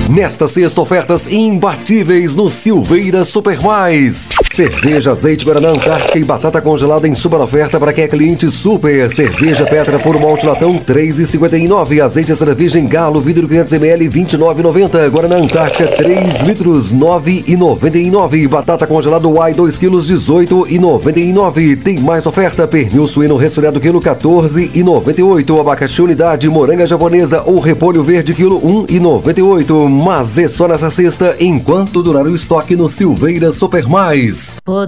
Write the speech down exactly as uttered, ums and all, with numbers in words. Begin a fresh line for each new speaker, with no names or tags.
Nesta sexta, ofertas imbatíveis no Silveira Super Mais. Cerveja, azeite, Guaraná Antártica e batata congelada em super oferta para quem é cliente super. Cerveja Petra por malte latão três reais e cinquenta e nove centavos. Azeite extra virgem Galo vidro quinhentos mililitros vinte e nove reais e noventa centavos. Guaraná Antártica três litros nove reais e noventa e nove centavos. Batata congelada Uai dois quilos dezoito reais e noventa e nove centavos. Tem mais oferta. Pernil suíno resfriado quilo quatorze reais e noventa e oito centavos. Abacaxi unidade, moranga japonesa ou repolho verde quilo um real e noventa e oito centavos. Mas é só nessa sexta enquanto durar o estoque no Silveira Super Mais.